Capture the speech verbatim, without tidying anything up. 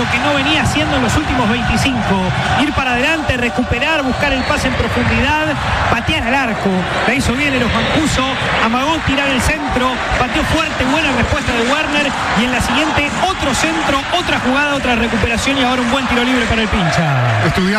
lo que no venía haciendo en los últimos veinticinco. Ir para adelante, recuperar, buscar el pase en profundidad, patear al arco. La hizo bien Eros Mancuso, amagó tirar el centro, pateó fuerte, buena respuesta de Werner, y en la siguiente otro centro, otra jugada, otra recuperación y ahora un buen tiro libre para el Pincha.